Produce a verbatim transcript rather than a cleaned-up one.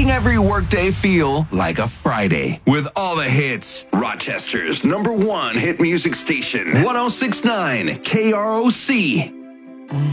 making every workday feel like a Friday. With all the hits, Rochester's number one hit music station. one oh six point nine K R O C.